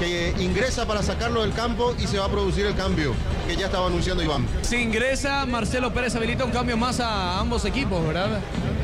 se ingresa para sacarlo del campo y se va a producir el cambio que ya estaba anunciando Iván. Si ingresa, Marcelo Pérez habilita un cambio más a ambos equipos, ¿verdad?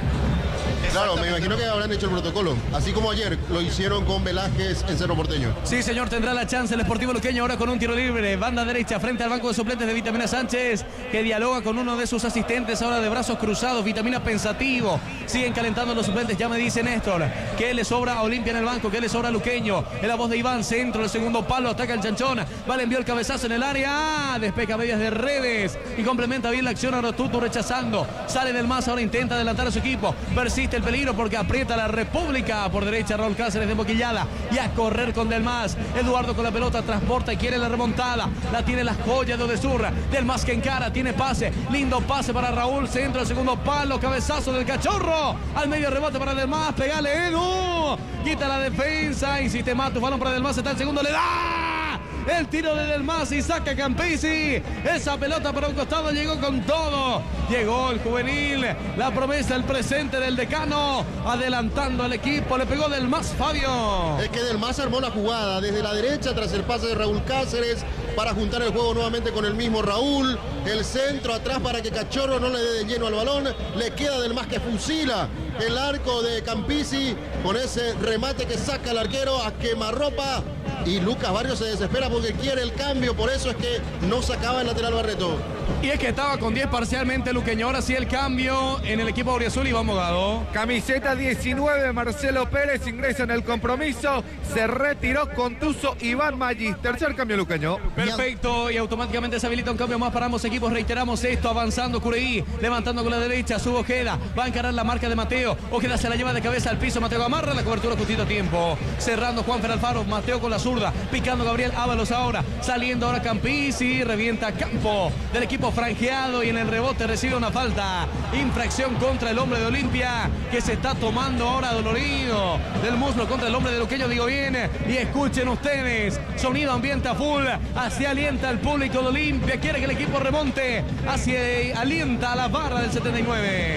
Claro, me imagino que habrán hecho el protocolo, así como ayer lo hicieron con Velázquez en Cerro Porteño. Sí, señor, tendrá la chance el Sportivo Luqueño ahora con un tiro libre, banda derecha frente al banco de suplentes de Vitamina Sánchez, que dialoga con uno de sus asistentes ahora de brazos cruzados. Vitamina pensativo, siguen calentando los suplentes, ya me dice Néstor que le sobra a Olimpia en el banco, que le sobra a Luqueño, es la voz de Iván, centro, el segundo palo, ataca el chanchón, vale, envió el cabezazo en el área, despeja medias de redes y complementa bien la acción. Ahora Tutu rechazando, sale del más, ahora intenta adelantar a su equipo, persiste el peligro porque aprieta la República. Por derecha Raúl Cáceres de boquillada y a correr con Del Mas. Eduardo con la pelota, transporta y quiere la remontada, la tiene la joya de Odesur. Del Mas que encara, tiene pase, lindo pase para Raúl, centro, el segundo palo, cabezazo del Cachorro, al medio rebote para Del Mas, pegale Edu, quita la defensa, insiste Matus, balón para Del Mas, está el segundo, le da el tiro de Del Mas y saca Campisi. Esa pelota para un costado, llegó con todo. Llegó el juvenil, la promesa, el presente del decano, adelantando al equipo. Le pegó Del Mas, Fabio. Es que Del Mas armó la jugada desde la derecha tras el pase de Raúl Cáceres para juntar el juego nuevamente con el mismo Raúl. El centro atrás para que Cachorro no le dé de lleno al balón. Le queda Del Mas que fusila el arco de Campisi con ese remate que saca el arquero a quemarropa. Y Lucas Barrios se desespera porque quiere el cambio, por eso es que no sacaba el lateral Barreto. Y es que estaba con 10 parcialmente Luqueño, ahora sí el cambio en el equipo auriazul. Iván Mogado. Camiseta 19, Marcelo Pérez ingresa en el compromiso, se retiró Contuso, Iván Magis, tercer cambio luqueño. Perfecto, y automáticamente se habilita un cambio más para ambos equipos. Reiteramos esto, avanzando Cureí, levantando con la derecha, sube Ojeda, va a encarar la marca de Mateo, Ojeda se la lleva de cabeza al piso, Mateo amarra la cobertura justito a tiempo, cerrando Juanfer Alfaro, Mateo con la zurda, picando Gabriel Ábalos ahora, saliendo ahora Campisi, revienta campo del equipo franjeado y en el rebote recibe una falta, infracción contra el hombre de Olimpia, que se está tomando ahora dolorido del muslo contra el hombre de Luqueño, digo bien, y escuchen ustedes, sonido ambiente a full, así alienta al público de Olimpia, quiere que el equipo remonte, así alienta a la barra del 79.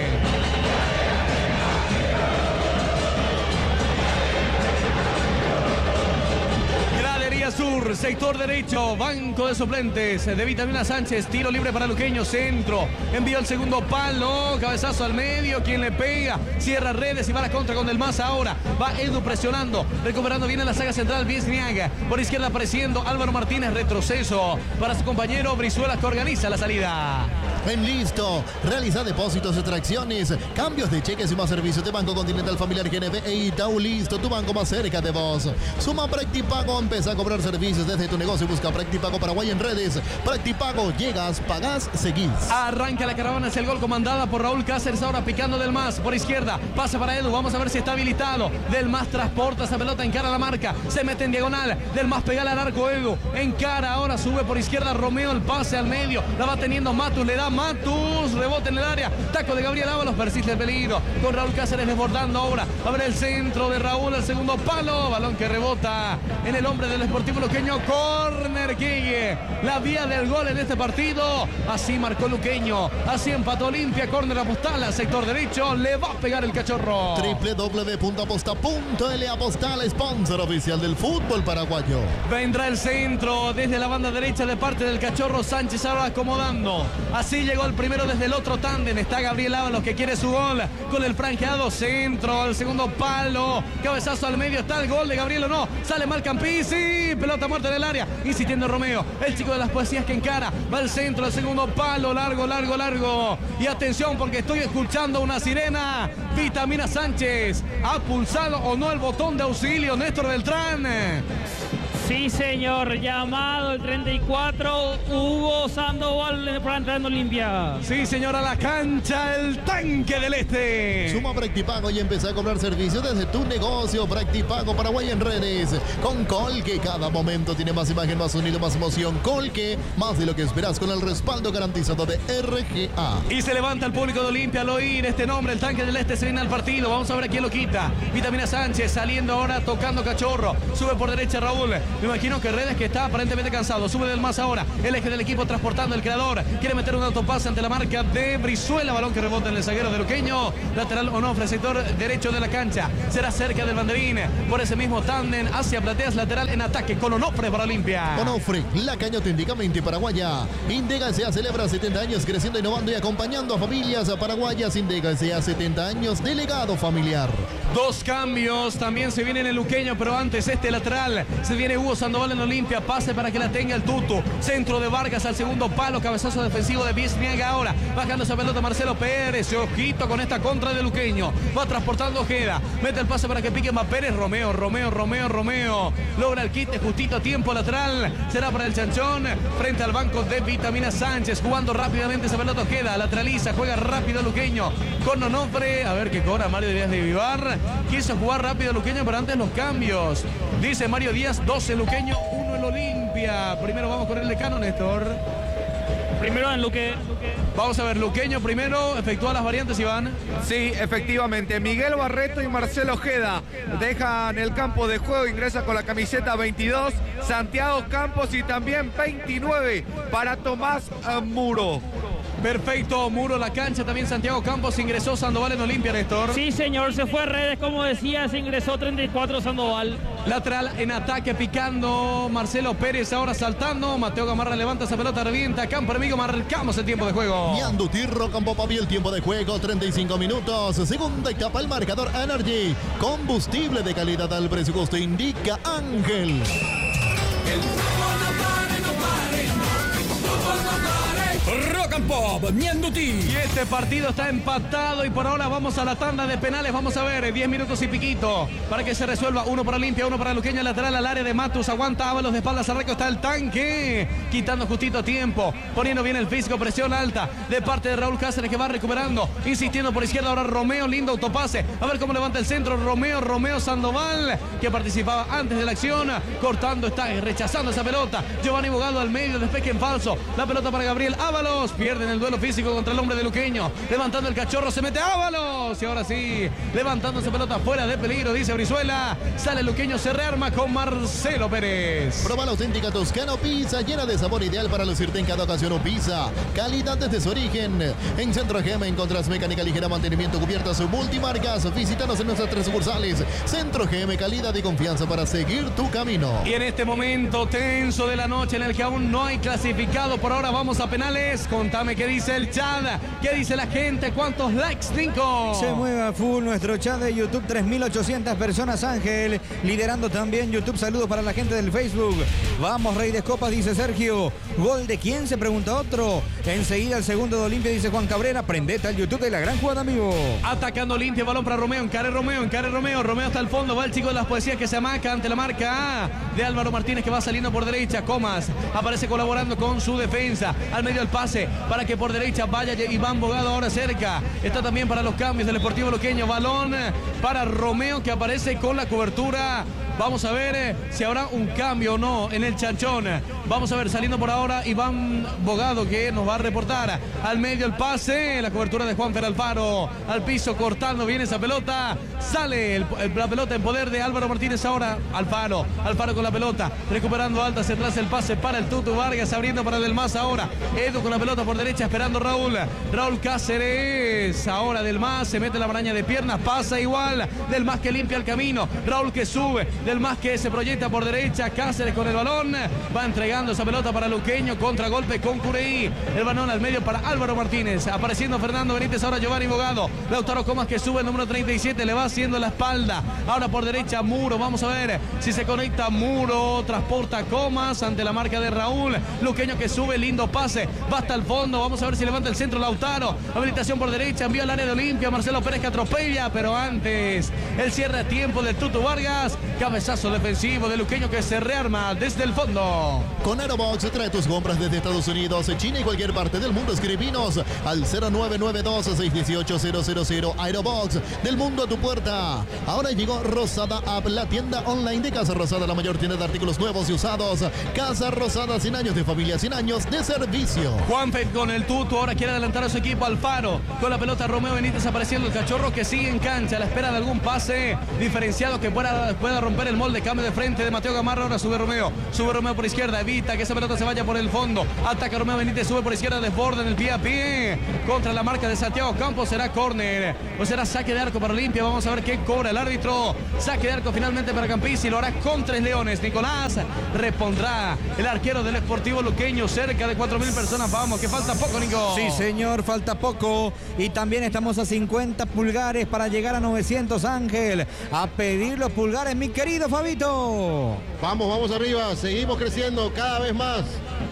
Sur, sector derecho, banco de suplentes de Vitamina Sánchez, tiro libre para Luqueño, centro, envió el segundo palo, cabezazo al medio, quien le pega, cierra redes y va a la contra con Del Mas ahora, va Edu presionando, recuperando bien en la saga central, Biesniaga, por izquierda apareciendo Álvaro Martínez, retroceso para su compañero Brizuela que organiza la salida. En Listo, realiza depósitos, extracciones, cambios de cheques y más servicios de Banco Continental Familiar GNP e Itaú Listo, tu banco más cerca de vos. Suma Practipago, empieza a cobrar servicios desde tu negocio, busca Practipago Paraguay en redes. Practipago, llegas, pagás, seguís. Arranca la caravana hacia el gol comandada por Raúl Cáceres, ahora picando Del Mas por izquierda, pase para Edu, vamos a ver si está habilitado. Del Mas transporta esa pelota, encara la marca, se mete en diagonal, Del Mas pega al arco Edu, encara, ahora sube por izquierda Romeo, el pase al medio, la va teniendo Matus, le da Matus, rebote en el área, taco de Gabriel Ábalos, persiste el peligro, con Raúl Cáceres desbordando ahora, a ver el centro de Raúl, el segundo palo, balón que rebota en el hombre del Sportivo Luqueño, córner Guille, la vía del gol en este partido, así marcó Luqueño, así empató Olimpia, córner Apostal al sector derecho, le va a pegar el Cachorro. www.aposta.l, Apostal, sponsor oficial del fútbol paraguayo. Vendrá el centro desde la banda derecha de parte del Cachorro Sánchez, ahora acomodando, así llegó el primero desde el otro tándem, está Gabriel Ábalos que quiere su gol, con el franqueado centro, el segundo palo, cabezazo al medio, está el gol de Gabriel o no, sale mal Campisi, pelota muerta en el área, insistiendo Romeo, el chico de las poesías que encara, va al centro, el segundo palo, largo, y atención porque estoy escuchando una sirena, Vitamina Sánchez, ¿ha pulsado o no el botón de auxilio Néstor Beltrán? Sí, señor, llamado el 34, Hugo Sandoval para entrar en Olimpia. Sí, señor, a la cancha, el tanque del este. Suma Practipago y empieza a cobrar servicios desde tu negocio. Practipago Paraguay en redes. Con Colque, cada momento tiene más imagen, más sonido, más emoción. Colque, más de lo que esperas con el respaldo garantizado de RGA. Y se levanta el público de Olimpia al oír este nombre, el tanque del este se viene al partido. Vamos a ver a quién lo quita. Vitamina Sánchez saliendo ahora, tocando Cachorro. Sube por derecha Raúl. Me imagino que Redes, que está aparentemente cansado, sube del más ahora. El eje del equipo transportando el creador. Quiere meter un autopase ante la marca de Brizuela. Balón que rebota en el zaguero de Luqueño. Lateral Onofre, sector derecho de la cancha. Será cerca del banderín. Por ese mismo tándem hacia Plateas, lateral en ataque con Onofre para Olimpia. Onofre, la cañoténticamente paraguaya. Indega S.A. celebra 70 años creciendo, innovando y acompañando a familias paraguayas. Indega S.A. 70 años de legado familiar. Dos cambios también se viene en el Luqueño, pero antes este lateral. Se viene Hugo Sandoval en Olimpia. Pase para que la tenga el Tutu. Centro de Vargas al segundo palo. Cabezazo defensivo de Biesniaga ahora. Bajando esa pelota Marcelo Pérez. Ojito con esta contra de Luqueño. Va transportando Ojeda. Mete el pase para que pique más Pérez. Romeo. Logra el quite justito a tiempo lateral. Será para el Chanchón. Frente al banco de Vitamina Sánchez. Jugando rápidamente esa pelota Ojeda. Lateraliza. Juega rápido Luqueño. Con Onofre. A ver qué cobra Mario Díaz de Vivar. Quiso jugar rápido Luqueño, pero antes los cambios. Dice Mario Díaz, 12 Luqueño, 1 el Olimpia. Primero vamos con el decano, Néstor. Primero en Luque. Vamos a ver, Luqueño primero, efectúa las variantes, Iván. Sí, efectivamente. Miguel Barreto y Marcelo Ojeda dejan el campo de juego, ingresa con la camiseta 22. Santiago Campos y también 29 para Tomás Muro. Perfecto, Muro la cancha, también Santiago Campos, ingresó Sandoval en Olimpia, Néstor. Sí, señor, se fue a Redes, como decía, se ingresó 34 Sandoval. Lateral en ataque, picando Marcelo Pérez, ahora saltando. Mateo Gamarra levanta esa pelota, revienta. Campo enemigo, marcamos el tiempo de juego. Ñandu Tirro, Campo Papi, el tiempo de juego, 35 minutos. Segunda etapa, el marcador Energy. Combustible de calidad al presupuesto, indica Ángel. Rock and Pop, Ñanduti. Y este partido está empatado y por ahora vamos a la tanda de penales. Vamos a ver, 10 minutos y piquito para que se resuelva. Uno para Olimpia, uno para Luqueño, lateral al área de Matus. Aguanta Ábalos de espaldas al recto, está el tanque. Quitando justito tiempo, poniendo bien el físico, presión alta de parte de Raúl Cáceres que va recuperando. Insistiendo por izquierda ahora Romeo, lindo autopase. A ver cómo levanta el centro Romeo Sandoval, que participaba antes de la acción. Cortando, está rechazando esa pelota. Giovanni Bogado al medio, despeje en falso. La pelota para Gabriel Ábalos. Pierden el duelo físico contra el hombre de Luqueño. Levantando el cachorro, se mete Ábalos. Y ahora sí, levantando esa pelota fuera de peligro, dice Brizuela. Sale Luqueño, se rearma con Marcelo Pérez. Prueba la auténtica Toscano Pizza, llena de sabor ideal para lucirte en cada ocasión. O pizza, calidad desde su origen. En Centro GM encontrás mecánica ligera, mantenimiento, cubiertas multimarcas. Visítanos en nuestras 3 sucursales. Centro GM, calidad y confianza para seguir tu camino. Y en este momento tenso de la noche en el que aún no hay clasificado, por ahora vamos a penales. Contame qué dice el chat, qué dice la gente, cuántos likes, Nico. Se mueve a full nuestro chat de YouTube, 3.800 personas, Ángel, liderando también YouTube. Saludos para la gente del Facebook. Vamos, Rey de Copas, dice Sergio. ¿Gol de quién? Se pregunta otro. Enseguida el segundo de Olimpia, dice Juan Cabrera. Prendete al YouTube de la gran jugada, amigo. Atacando Olimpia, balón para Romeo, encare Romeo. Romeo hasta el fondo, va el chico de las poesías que se amaca ante la marca de Álvaro Martínez que va saliendo por derecha. Comas aparece colaborando con su defensa. Al medio el pase para que por derecha vaya Iván Bogado ahora cerca. Está también para los cambios del Deportivo Luqueño. Balón para Romeo que aparece con la cobertura. Vamos a ver si habrá un cambio o no en el Chanchón. Vamos a ver, saliendo por ahora Iván Bogado que nos va a reportar. Al medio el pase, la cobertura de Juanfer Alfaro. Al piso cortando bien esa pelota. Sale la pelota en poder de Álvaro Martínez ahora. Alfaro con la pelota. Recuperando alta, se traza el pase para el Tutu Vargas. Abriendo para Del Mas ahora. Edu con la pelota por derecha esperando Raúl Cáceres. Ahora Del Mas se mete la maraña de piernas. Pasa igual. Del Mas que limpia el camino. Raúl que sube. Del Mas que se proyecta por derecha. Cáceres con el balón. Va entregando esa pelota para Luqueño. Contragolpe con Cureí. El balón al medio para Álvaro Martínez. Apareciendo Fernando Benítez. Ahora Giovanni Bogado. Lautaro Comas que sube el número 37. Le va haciendo la espalda. Ahora por derecha Muro. Vamos a ver si se conecta Muro. Transporta Comas ante la marca de Raúl. Luqueño que sube. Lindo pase. Va hasta el fondo. Vamos a ver si levanta el centro Lautaro. Habilitación por derecha. Envía al área de Olimpia. Marcelo Pérez que atropella. Pero antes el cierre a tiempo del Tutu Vargas. Cabezazo defensivo de Luqueño que se rearma desde el fondo. Con Aerobox trae tus compras desde Estados Unidos, China y cualquier parte del mundo. Escribinos al 0992-618-000. Aerobox, del mundo a tu puerta. Ahora llegó Rosada App, la tienda online de Casa Rosada, la mayor tienda de artículos nuevos y usados. Casa Rosada, 100 años de familia, 100 años de servicio. Juanfe con el Tutu, ahora quiere adelantar a su equipo. Alfaro con la pelota, Romeo Benítez apareciendo, el cachorro que sigue en cancha a la espera de algún pase diferenciado que pueda romper ver el molde, cambio de frente de Mateo Gamarra, ahora sube Romeo por izquierda, evita que esa pelota se vaya por el fondo, ataca Romeo Benítez, sube por izquierda, desborda en el pie a pie, contra la marca de Santiago Campos, será córner, o será saque de arco para Olimpia, vamos a ver qué cobra el árbitro, saque de arco finalmente para Campisi, lo hará con Tres Leones, Nicolás, repondrá el arquero del Sportivo Luqueño, cerca de 4.000 personas, vamos, que falta poco, Nico. Sí, señor, falta poco, y también estamos a 50 pulgares para llegar a 900, Ángel, a pedir los pulgares, mi querido Fabito. Vamos arriba, seguimos creciendo cada vez más.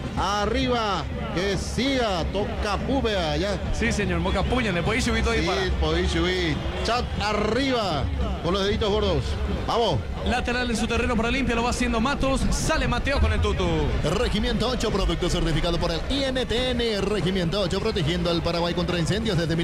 Arriba, que siga, toca Púbea, ya. Sí, señor, Moca Puña, le podéis subir todo y para. Sí, podéis subir. Chat arriba, con los deditos gordos. Vamos. Lateral en su terreno para Olimpia, lo va haciendo Matos, sale Mateo con el tutu. Regimiento 8, producto certificado por el INTN. Regimiento 8, protegiendo al Paraguay contra incendios desde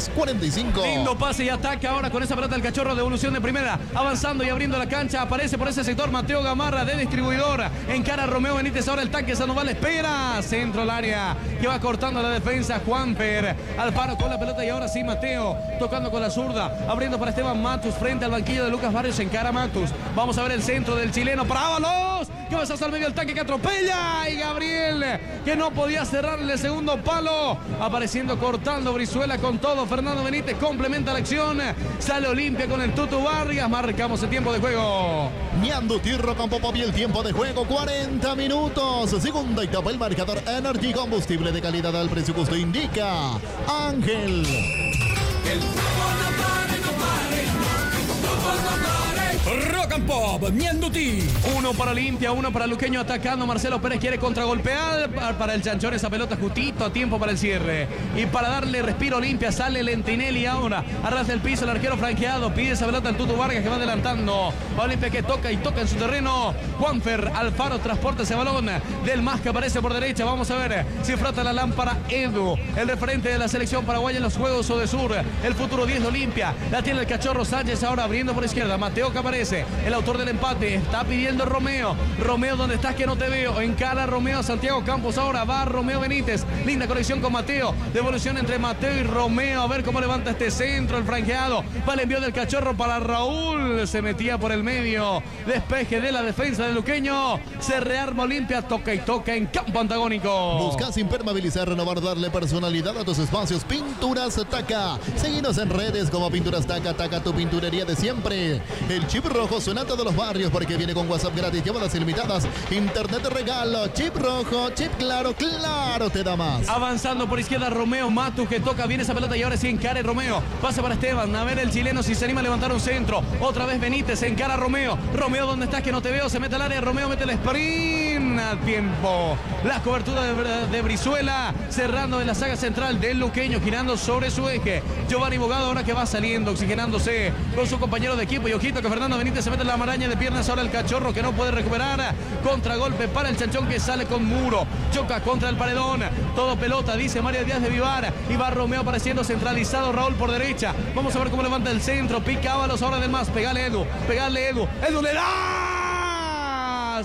1945. Lindo pase y ataca ahora con esa pelota el Cachorro, devolución de primera, avanzando y abriendo la cancha, aparece por ese sector Mateo Gamarra de distribuidora, encara a Romeo Benítez, ahora el tanque Sandoval espera, centro al área, que va cortando la defensa, Juanfer, Alfaro con la pelota y ahora sí Mateo, tocando con la zurda, abriendo para Esteban Matus, frente al banquillo de Lucas Barrios, encara a Matus, vamos a ver el centro del chileno para Ábalos, que va al medio del tanque que atropella, y Gabriel, que no podía cerrarle el segundo palo, apareciendo, cortando Brizuela con todo, Fernando Benítez complementa la acción, sale Olimpia con el Tutu Vargas, marcamos el tiempo de juego. Ñando Tirro con Popovi, el tiempo de juego, 40 minutos, segunda etapa, el marcador Energy, combustible de calidad al precio que usted indica. Ángel. El fútbol no pare, no pare. El fútbol no pare. Rock and Pop, Mienduti. Uno para Olimpia, uno para Luqueño atacando. Marcelo Pérez quiere contragolpear para el Chanchón. Esa pelota justito a tiempo para el cierre. Y para darle respiro a Olimpia sale Lentinelli ahora. Arrastra el piso el arquero franqueado. Pide esa pelota al Tutu Vargas que va adelantando. Olimpia que toca y toca en su terreno. Juanfer Alfaro transporta ese balón. Del Más que aparece por derecha. Vamos a ver si frota la lámpara Edu. El referente de la selección paraguaya en los Juegos Odesur. El futuro 10 de Olimpia. La tiene el Cachorro Sánchez ahora abriendo por izquierda. Mateo que aparece. El autor del empate está pidiendo Romeo. Romeo, ¿dónde estás que no te veo? Encara Romeo a Santiago Campos. Ahora va Romeo Benítez. Linda conexión con Mateo. Devolución entre Mateo y Romeo. A ver cómo levanta este centro. El franqueado. Va el envío del Cachorro para Raúl. Se metía por el medio. Despeje de la defensa del Luqueño. Se rearma Olimpia. Toca y toca en campo antagónico. Buscas impermeabilizar, renovar, darle personalidad a tus espacios. Pinturas Taca. Seguinos en redes como Pinturas Taca. Taca, tu pinturería de siempre. El chip rojo Sonata de los Barrios, porque viene con WhatsApp gratis, llamadas ilimitadas, internet de regalo, chip rojo, chip claro, claro te da más. Avanzando por izquierda Romeo Matus que toca bien esa pelota y ahora sí encara Romeo. Pase para Esteban, a ver el chileno si se anima a levantar un centro. Otra vez Benítez, encara Romeo. Romeo, ¿dónde estás que no te veo? Se mete al área, Romeo mete el sprint a tiempo. La cobertura de Brizuela, cerrando en la saga central del Luqueño, girando sobre su eje. Giovanni Bogado ahora que va saliendo, oxigenándose con su compañero de equipo y ojito que Fernando Benítez se mete en la maraña de piernas, ahora el Cachorro que no puede recuperar, contragolpe para el Chanchón que sale con muro, choca contra el paredón, todo pelota, dice María Díaz de Vivar, y va Romeo apareciendo centralizado, Raúl por derecha, vamos a ver cómo levanta el centro, pica Ábalos ahora del Más, pegale Edu, Edu le da,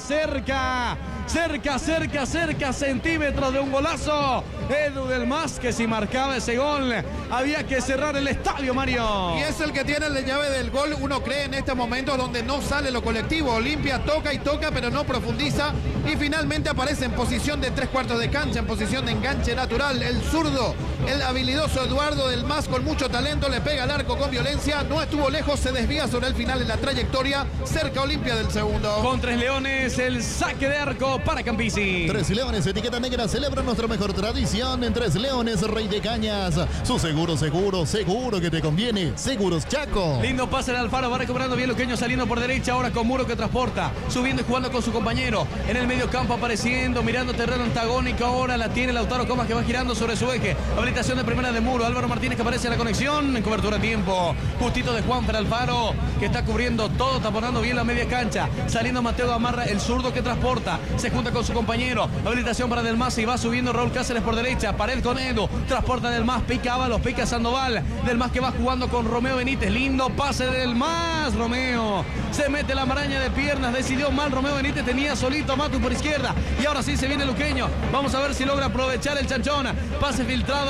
cerca, centímetros de un golazo. Edu del Más, que si marcaba ese gol, había que cerrar el estadio, Mario. Y es el que tiene la llave del gol, uno cree en este momento donde no sale lo colectivo. Olimpia toca y toca, pero no profundiza. Y finalmente aparece en posición de 3/4 de cancha, en posición de enganche natural. El zurdo, el habilidoso Eduardo del Más, con mucho talento, le pega al arco con violencia. No estuvo lejos, se desvía sobre el final en la trayectoria. Cerca Olimpia del segundo. Con Tres Leones, el saque de arco para Campisi. Tres Leones, etiqueta negra, celebra nuestra mejor tradición en Tres Leones, Rey de Cañas. Su seguro que te conviene. Seguros Chaco. Lindo pase de Alfaro, va recuperando bien Luqueño, saliendo por derecha, ahora con Muro que transporta, subiendo y jugando con su compañero. En el medio campo apareciendo, mirando terreno antagónico, ahora la tiene Lautaro Comas que va girando sobre su eje. Habilitación de primera de Muro, Álvaro Martínez que aparece en la conexión, en cobertura a tiempo. Justito de Juanfer Alfaro, que está cubriendo todo, taponando bien la media cancha. Saliendo Mateo Gamarra, el zurdo que transporta, se junta con su compañero. Habilitación para Del Más y va subiendo Raúl Cáceres por derecha. Pared con Edu, transporta Del Más, pica Ábalos, pica Sandoval. Del Más que va jugando con Romeo Benítez. Lindo pase Del Más. Romeo se mete la maraña de piernas, decidió mal Romeo Benítez, tenía solito a Matus por izquierda. Y ahora sí se viene Luqueño. Vamos a ver si logra aprovechar el Chanchón. Pase filtrado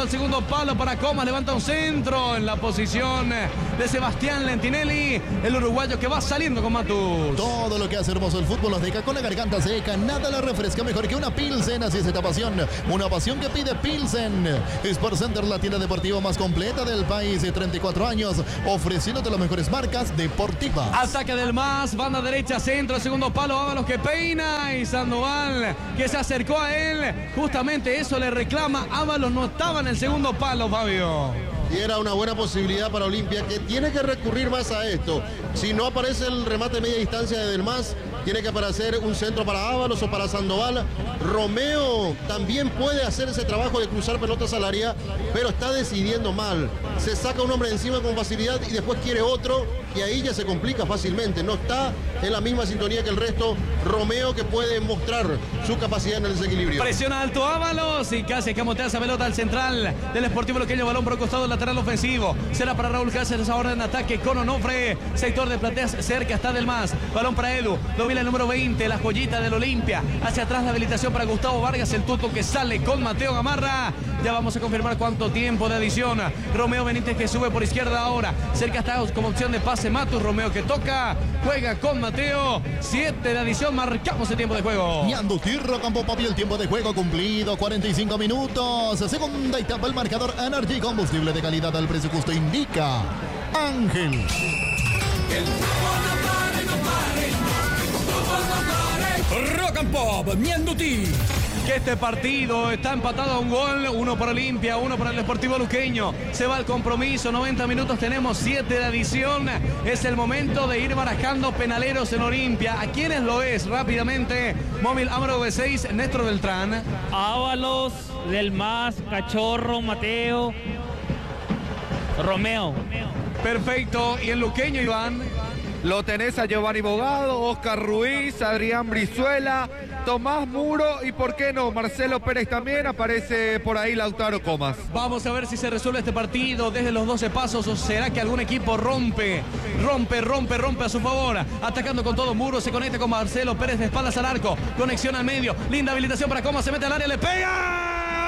al segundo palo para Comas, levanta un centro en la posición de Sebastián Lentinelli, el uruguayo que va saliendo con Matus. Todo lo que hace hermoso el fútbol nos deja con la garganta seca, nada la refresca mejor que una Pilsen, así es esta pasión, una pasión que pide Pilsen. Sport Center, la tienda deportiva más completa del país, de 34 años, ofreciéndote las mejores marcas deportivas. Ataque del MAS, banda derecha, centro, segundo palo, Ábalos que peina y Sandoval que se acercó a él, justamente eso le reclama, Ábalos no estaba en el segundo palo, Fabio. Y era una buena posibilidad para Olimpia, que tiene que recurrir más a esto. Si no aparece el remate de media distancia de Del Mas, tiene que aparecer un centro para Ábalos o para Sandoval. Romeo también puede hacer ese trabajo de cruzar pelotas al área, pero está decidiendo mal. Se saca un hombre de encima con facilidad y después quiere otro, y ahí ya se complica fácilmente. No está en la misma sintonía que el resto. Romeo, que puede mostrar su capacidad en el desequilibrio. Presiona alto Ábalos y casi camotea esa pelota al central del Sportivo Luqueño, balón por el costado lateral ofensivo. Será para Raúl Cáceres ahora en ataque con Onofre, sector de plateas, cerca está Del Mas, balón para Edu, domina el número 20, la joyita del Olimpia, hacia atrás la habilitación para Gustavo Vargas, el tuto que sale con Mateo Gamarra. Ya vamos a confirmar cuánto tiempo de adición. Romeo Benítez que sube por izquierda ahora, cerca está como opción de pase Matus, Romeo que toca, juega con Mateo, 7 de adición, marcamos el tiempo de juego. Y Andutirro Campo Papi, el tiempo de juego cumplido, 45 minutos, segunda etapa, el marcador Energy, combustible de calidad al precio justo, indica Ángel. El fútbol no pare, no pare. Fútbol no pare. Rock and Pop, Mianduti. Que este partido está empatado a un gol, uno para Olimpia, uno para el Sportivo Luqueño. Se va el compromiso, 90 minutos, tenemos 7 de adición. Es el momento de ir barajando penaleros en Olimpia. ¿A quiénes lo es? Rápidamente, Móvil Amaro B6, Néstor Beltrán. Ábalos, Del Mas, Cachorro, Mateo, Romeo. Perfecto, y el Luqueño, Iván. Lo tenés a Giovanni Bogado, Oscar Ruiz, Adrián Brizuela, Tomás Muro y, ¿por qué no?, Marcelo Pérez también. Aparece por ahí Lautaro Comas. Vamos a ver si se resuelve este partido desde los 12 pasos o será que algún equipo rompe a su favor. Atacando con todo, Muro se conecta con Marcelo Pérez de espaldas al arco. Conexión al medio, linda habilitación para Comas, se mete al área, le pega.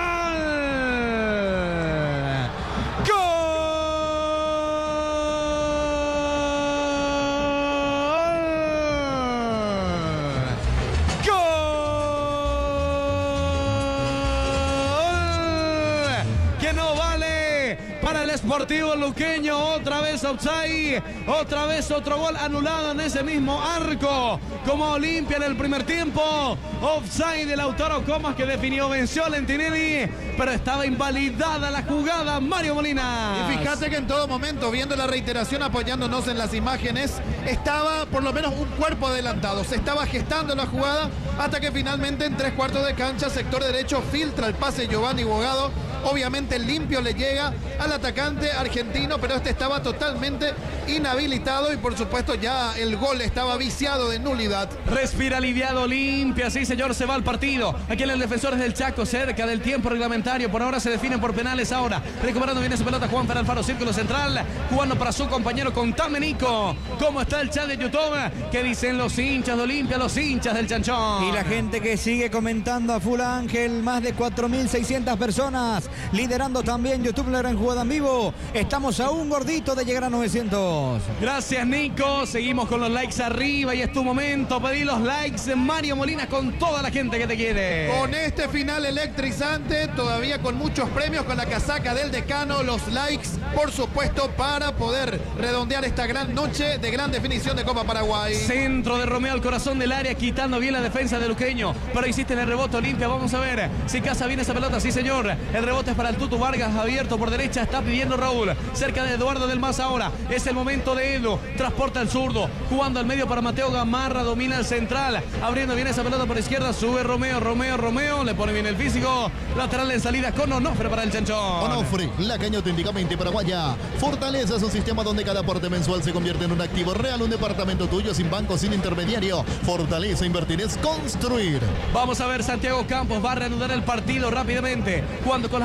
Sportivo Luqueño, otra vez offside, otra vez otro gol anulado en ese mismo arco, como Olimpia en el primer tiempo. Offside de Lautaro Comas, que definió, venció a Lentinelli, pero estaba invalidada la jugada, Mario Molina. Y fíjate que en todo momento, viendo la reiteración, apoyándonos en las imágenes, estaba por lo menos un cuerpo adelantado, se estaba gestando la jugada hasta que finalmente en 3/4 de cancha, sector derecho, filtra el pase Giovanni Bogado. Obviamente limpio le llega al atacante argentino, pero este estaba totalmente inhabilitado y por supuesto ya el gol estaba viciado de nulidad. Respira aliviado Olimpia, sí señor, se va al partido. Aquí en el Defensores del Chaco, cerca del tiempo reglamentario, por ahora se definen por penales ahora. Recuperando bien esa pelota Juan Fer Alfaro, círculo central, jugando para su compañero Contame Nico. ¿Cómo está el chat de YouTube? ¿Qué dicen los hinchas de Olimpia, los hinchas del Chanchón? Y la gente que sigue comentando a full Ángel, más de 4.600 personas. Liderando también YouTube, la gran jugada en vivo. Estamos a un gordito de llegar a 900. Gracias, Nico. Seguimos con los likes arriba y es tu momento. Pedí los likes, Mario Molina, con toda la gente que te quiere. Con este final electrizante, todavía con muchos premios, con la casaca del decano, los likes, por supuesto, para poder redondear esta gran noche de gran definición de Copa Paraguay. Centro de Romeo al corazón del área, quitando bien la defensa de Luqueño. Pero hiciste el rebote Olimpia. Vamos a ver si casa bien esa pelota. Sí, señor. El rebote es para el Tutu Vargas, abierto por derecha, está pidiendo Raúl, cerca de Eduardo Del Mas ahora, es el momento de Edu, transporta al zurdo, jugando al medio para Mateo Gamarra, domina el central, abriendo bien esa pelota por izquierda, sube Romeo, le pone bien el físico, lateral en salida con Onofre para el Chanchón. Onofre, la caña auténticamente paraguaya, fortaleza es un sistema donde cada aporte mensual se convierte en un activo real, un departamento tuyo sin banco, sin intermediario. Fortaleza, invertir es construir. Vamos a ver, Santiago Campos va a reanudar el partido rápidamente, jugando con las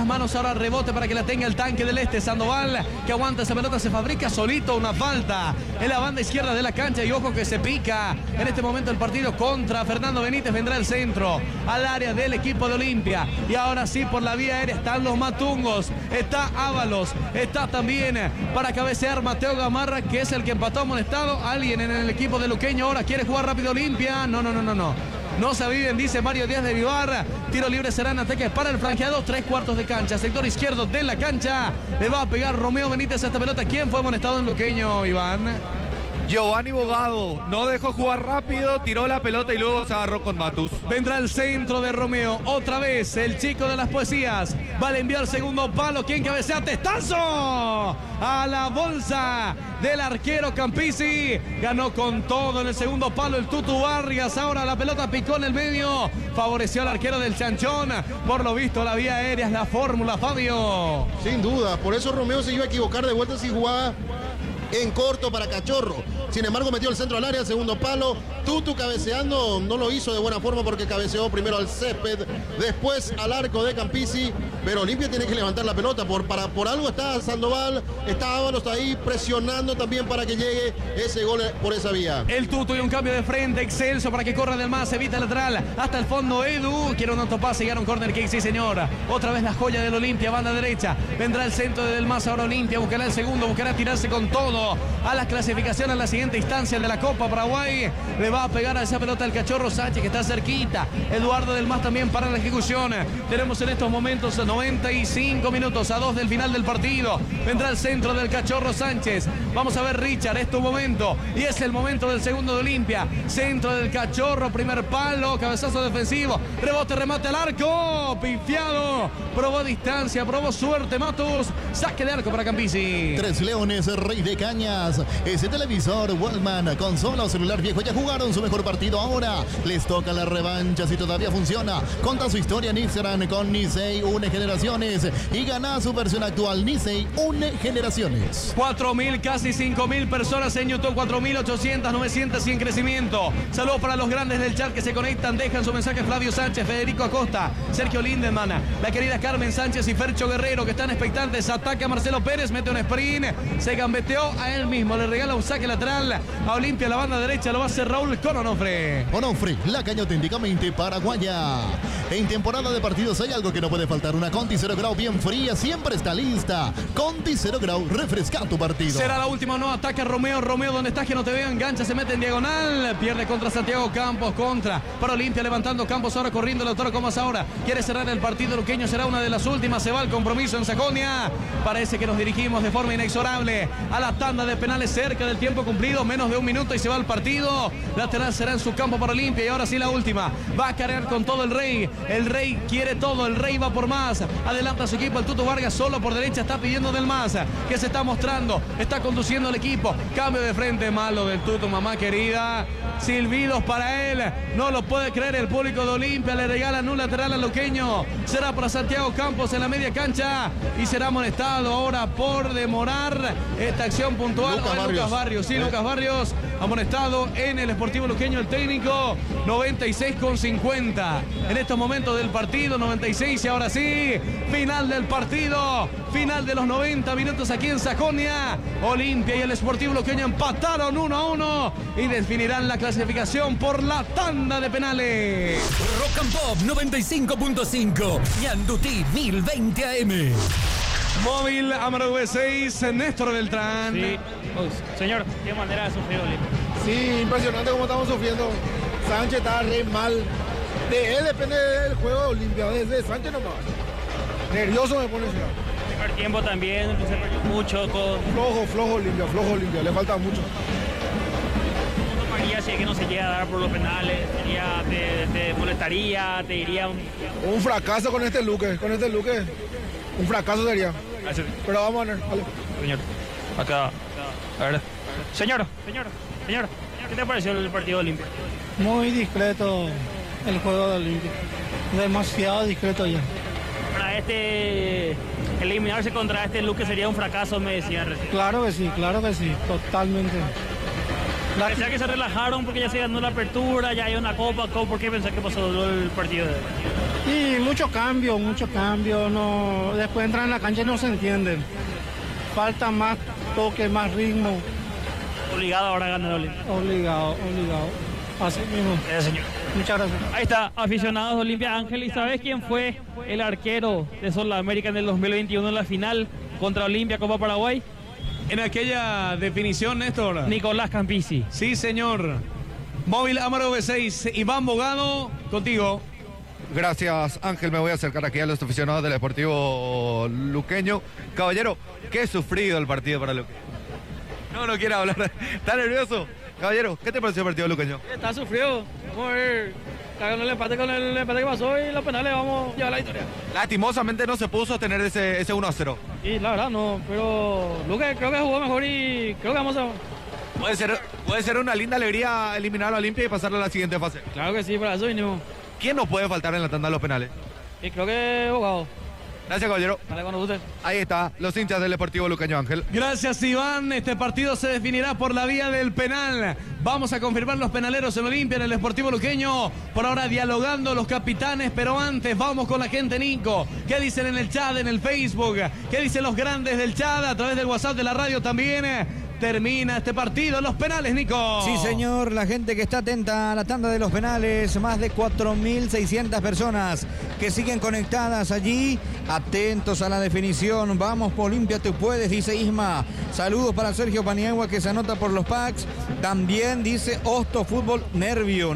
las manos, ahora rebote para que la tenga el tanque del Este. Sandoval, que aguanta esa pelota, se fabrica solito una falta en la banda izquierda de la cancha. Y ojo que se pica en este momento el partido contra Fernando Benítez. Vendrá el centro al área del equipo de Olimpia. Y ahora sí, por la vía aérea están los matungos. Está Ábalos, está también para cabecear Mateo Gamarra, que es el que empató amonestado. Alguien en el equipo de Luqueño ahora quiere jugar rápido Olimpia. No se aviven, dice Mario Díaz de Vivar. Tiro libre será en ataque para el franqueado. 3/4 de cancha, sector izquierdo de la cancha. Le va a pegar Romeo Benítez a esta pelota. ¿Quién fue amonestado en Luqueño, Iván? Giovanni Bogado no dejó jugar rápido, tiró la pelota y luego se agarró con Matus. Vendrá el centro de Romeo. Otra vez el chico de las poesías. Va a enviar el segundo palo. ¿Quién cabecea? ¡Testazo! A la bolsa del arquero Campisi. Ganó con todo en el segundo palo el Tutu Vargas. Ahora la pelota picó en el medio. Favoreció al arquero del Chanchón. Por lo visto la vía aérea es la fórmula, Fabio. Sin duda. Por eso Romeo se iba a equivocar de vuelta si jugaba en corto para Cachorro. Sin embargo, metió el centro al área, el segundo palo. Tutu cabeceando, no lo hizo de buena forma porque cabeceó primero al césped, después al arco de Campisi. Pero Olimpia tiene que levantar la pelota. Por algo está Sandoval, está Ábalos, está ahí presionando también para que llegue ese gol por esa vía. El Tutu y un cambio de frente, Excelso para que corra del más, evita el lateral hasta el fondo. Edu quiere un autopase y gana un corner kick, sí señora. Otra vez la joya del Olimpia, banda derecha. Vendrá el centro del más, ahora Olimpia buscará el segundo, buscará tirarse con todo a la clasificación, a la siguiente instancia de la Copa Paraguay. Le va a pegar a esa pelota el Cachorro Sánchez, que está cerquita. Eduardo del Mas también para la ejecución. Tenemos en estos momentos 95 minutos a 2 del final del partido. Vendrá el centro del Cachorro Sánchez. Vamos a ver, Richard, es tu momento y es el momento del segundo de Olimpia. Centro del Cachorro, primer palo, cabezazo defensivo, rebote, remate al arco, pifiado, probó distancia, probó suerte Matus, saque de arco para Campisi. Tres Leones, Rey de Cañas. Ese televisor Walkman, consola o celular viejo ya jugaron su mejor partido. Ahora les toca la revancha si todavía funciona. Conta su historia en Instagram con Nisei Une Generaciones y gana su versión actual. Nisei Une Generaciones. 4.000, casi 5.000 personas en YouTube, 4.800, 900 y en crecimiento. Saludos para los grandes del chat que se conectan, dejan su mensaje. Flavio Sánchez, Federico Acosta, Sergio Lindemann, la querida Carmen Sánchez y Fercho Guerrero, que están expectantes. Ataca Marcelo Pérez, mete un sprint, se gambeteó a él mismo, le regala un saque lateral a Olimpia, la banda derecha lo va a hacer Raúl con Onofre. Onofre, la caña auténticamente paraguaya. En temporada de partidos hay algo que no puede faltar, una Conti 0 Grau bien fría, siempre está lista. Conti 0 Grau, refresca tu partido. Será la última, no ataca Romeo, donde estás que no te veo, engancha, se mete en diagonal, pierde contra Santiago Campos, contra para Olimpia, levantando Campos, ahora corriendo el autor como es ahora, quiere cerrar el partido Luqueño, será una de las últimas, se va al compromiso en Sajonia, parece que nos dirigimos de forma inexorable a la tanda de penales cerca del tiempo cumplido, menos de un minuto y se va al partido, lateral será en su campo para Olimpia y ahora sí la última, va a cargar con todo el Rey quiere todo, el Rey va por más, adelanta a su equipo, el Tutu Vargas solo por derecha, está pidiendo del más, que se está mostrando, está conduciendo el equipo, cambio de frente malo del Tutu, mamá querida, silbidos para él, no lo puede creer el público de Olimpia, le regalan un lateral al Luqueño, será para Santiago Campos en la media cancha y será amonestado ahora por demorar esta acción puntual. Lucas Barrios, sí, Lucas Barrios, amonestado en el Sportivo Luqueño, el técnico, 96,50 en estos momentos del partido, 96 y ahora sí, final del partido, final de los 90 minutos aquí en Sajonia. Olimpia y el Sportivo Luqueño empataron 1-1 y definirán la clasificación por la tanda de penales. Rock and Pop 95.5 Ñandutí 1020 AM. Móvil Amaro V6, Néstor Beltrán. Sí. Señor, qué manera de sufrir Olimpia. Sí, impresionante cómo estamos sufriendo. Sánchez está re mal. De él depende del juego de Olimpia, desde Sánchez nomás. Nervioso me pone. Primer tiempo también, se perdió mucho con... Flojo Olimpia, le falta mucho. ¿Cómo tomaría si es que no se llega a dar por los penales? ¿Te molestaría? ¿Te diría un fracaso con este Luque? Un fracaso sería. Pero vamos a ver, vale. Señor, acá. A ver. Señor, ¿qué te pareció el partido de Olimpia? Muy discreto el juego de Olimpia. Demasiado discreto ya. Para eliminarse contra este Luque sería un fracaso, me decía recién. Claro que sí, totalmente. Parecía que se relajaron porque ya se ganó la apertura, ya hay una copa. ¿Por qué pensás que pasó el partido? Y mucho cambio, no, después entran en la cancha y no se entienden. Falta más toque, más ritmo. Obligado ahora a ganar Olimpia. Obligado. Así mismo. Señor. Muchas gracias. Ahí está, aficionados de Olimpia. Ángel, ¿y sabes quién fue el arquero de Sudamérica en el 2021 en la final contra Olimpia Copa Paraguay? En aquella definición, Néstor. Nicolás Campisi. Sí, señor. Móvil Amaro V6. Iván Bogado, contigo. Gracias, Ángel. Me voy a acercar aquí a los aficionados del Deportivo Luqueño. Caballero, qué sufrido el partido para Luqueño. No quiere hablar. ¿Está nervioso? Caballero, ¿qué te pareció el partido luqueño? Está sufrido. Vamos a ver. Con el empate que pasó y los penales vamos a llevar la victoria. Lastimosamente no se pudo sostener ese 1-0. Y la verdad no, pero Luque creo que jugó mejor y creo que vamos a... Puede ser una linda alegría eliminar a Olimpia y pasarlo a la siguiente fase. Claro que sí, para eso vinimos. ¿Quién nos puede faltar en la tanda de los penales? Y creo que Bogado. Gracias, caballero. Dale, cuando guste. Ahí está, los hinchas del Deportivo Luqueño, Ángel. Gracias, Iván. Este partido se definirá por la vía del penal. Vamos a confirmar los penaleros en Olimpia, en el Deportivo Luqueño. Por ahora dialogando los capitanes, pero antes vamos con la gente, Nico. ¿Qué dicen en el chat, en el Facebook? ¿Qué dicen los grandes del chat a través del WhatsApp de la radio también? Termina este partido, los penales, Nico. Sí, señor, la gente que está atenta a la tanda de los penales, más de 4.600 personas que siguen conectadas allí, atentos a la definición. Vamos, Olimpia, tú puedes, dice Isma. Saludos para Sergio Paniagua, que se anota por los packs. También dice Hosto Fútbol, nervio.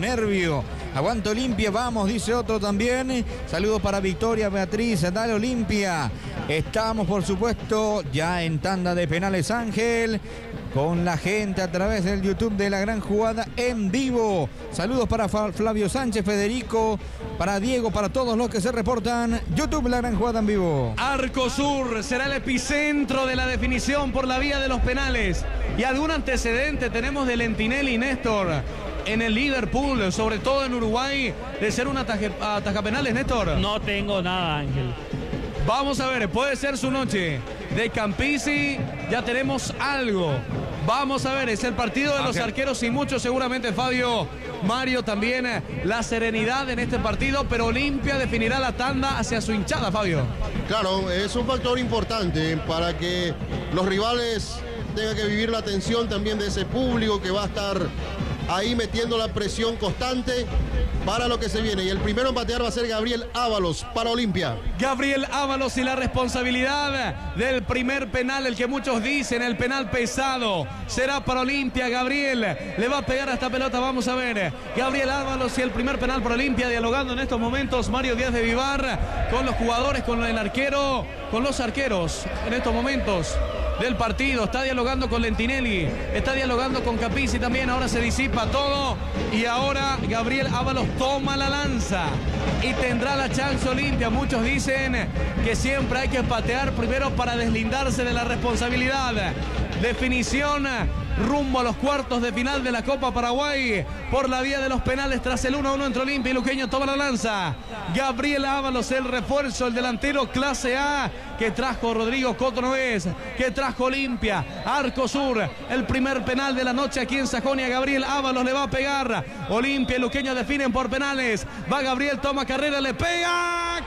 Aguanta Olimpia, vamos, dice otro también. Saludos para Victoria Beatriz, dale Olimpia. Estamos, por supuesto, ya en tanda de penales, Ángel, con la gente a través del YouTube de La Gran Jugada en vivo. Saludos para Flavio Sánchez, Federico, para Diego, para todos los que se reportan. YouTube La Gran Jugada en vivo. Arcosur será el epicentro de la definición por la vía de los penales. ¿Y algún antecedente tenemos de Lentinelli, Néstor, en el Liverpool, sobre todo en Uruguay, de ser un atajapenales, Néstor? No tengo nada, Ángel. Vamos a ver, puede ser su noche. De Campisi ya tenemos algo. Vamos a ver, es el partido de los arqueros y mucho seguramente, Fabio, Mario también, la serenidad en este partido, pero Olimpia definirá la tanda hacia su hinchada, Fabio. Claro, es un factor importante para que los rivales tengan que vivir la tensión también de ese público que va a estar ahí metiendo la presión constante para lo que se viene. Y el primero en batear va a ser Gabriel Ábalos para Olimpia. Gabriel Ábalos y la responsabilidad del primer penal, el que muchos dicen, el penal pesado, será para Olimpia. Gabriel le va a pegar a esta pelota, vamos a ver. Gabriel Ábalos y el primer penal para Olimpia, dialogando en estos momentos Mario Díaz de Vivar con los jugadores, con el arquero, con los arqueros en estos momentos del partido. Está dialogando con Lentinelli, está dialogando con Campisi también. Ahora se disipa todo y ahora Gabriel Ábalos toma la lanza y tendrá la chance Olimpia. Muchos dicen que siempre hay que patear primero para deslindarse de la responsabilidad. Definición rumbo a los cuartos de final de la Copa Paraguay por la vía de los penales tras el 1-1 entre Olimpia y Luqueño. Toma la lanza Gabriel Ábalos, el refuerzo, el delantero clase A que trajo Rodrigo Cotonovés, que trajo Olimpia. Arcosur, el primer penal de la noche aquí en Sajonia. Gabriel Ábalos le va a pegar. Olimpia y Luqueño definen por penales. Va Gabriel, toma carrera, le pega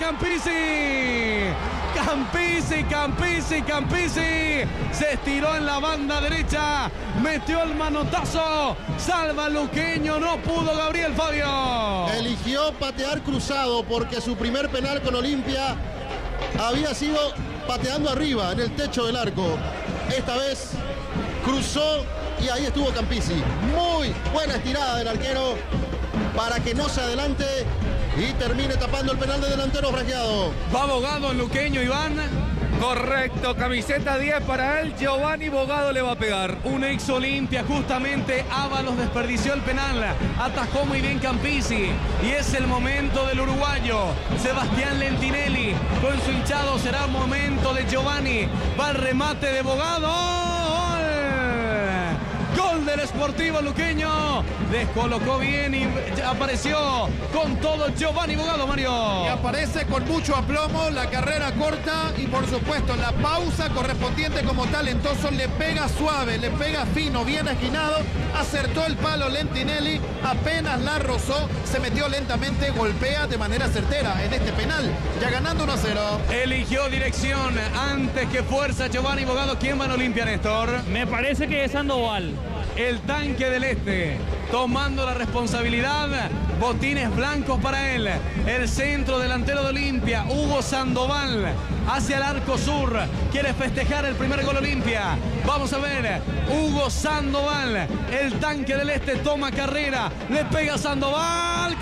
Campisi. Campisi se estiró en la banda derecha, metió el manotazo, salva Luqueño, no pudo Gabriel, Fabio. Eligió patear cruzado porque su primer penal con Olimpia había sido pateando arriba en el techo del arco. Esta vez cruzó y ahí estuvo Campisi. Muy buena estirada del arquero para que no se adelante y termine tapando el penal de delantero franqueado. Va Bogado en Luqueño, Iván. Correcto, camiseta 10 para él, Giovanni Bogado le va a pegar. Un ex Olimpia, justamente Ábalos desperdició el penal, atajó muy bien Campisi y es el momento del uruguayo Sebastián Lentinelli con su hinchado. Será momento de Giovanni, va el remate de Bogado. ¡Gol de del Sportivo Luqueño. Descolocó bien y apareció con todo Giovanni Bogado, Mario. Y aparece con mucho aplomo, la carrera corta y por supuesto la pausa correspondiente como talentoso. Le pega suave, le pega fino, bien esquinado. Acertó el palo Lentinelli, apenas la rozó, se metió lentamente, golpea de manera certera en este penal, ya ganando 1-0. Eligió dirección antes que fuerza Giovanni Bogado. ¿Quién va en Olimpia, Néstor? Me parece que es Sandoval. El tanque del Este, tomando la responsabilidad, botines blancos para él. El centro delantero de Olimpia, Hugo Sandoval, hacia el arco sur, quiere festejar el primer gol Olimpia. Vamos a ver, Hugo Sandoval, el tanque del Este, toma carrera, le pega Sandoval,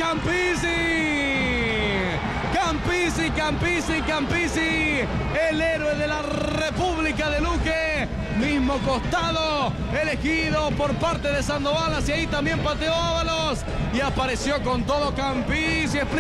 Campisi, el héroe de la República de Luque, mismo costado, elegido por parte de Sandoval, hacia ahí también pateó Ábalos y apareció con todo Campisi.